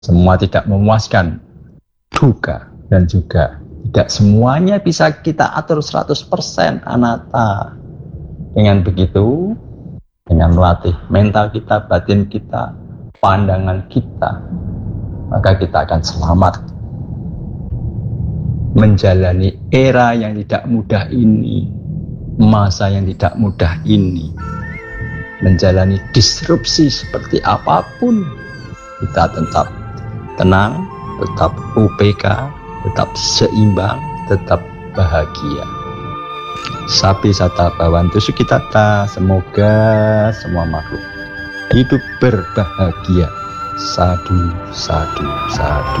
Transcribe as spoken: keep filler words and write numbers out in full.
Semua tidak memuaskan, duka, dan juga tidak semuanya bisa kita atur seratus persen anatta. Dengan begitu, dengan melatih mental kita, batin kita, pandangan kita, maka kita akan selamat menjalani era yang tidak mudah ini, masa yang tidak mudah ini, menjalani disrupsi seperti apapun. Kita tetap tenang, tetap U P K, tetap seimbang, tetap bahagia. Sapi sata bawantu sukitata, semoga semua makhluk hidup berbahagia. Sadu, sadu, sadu.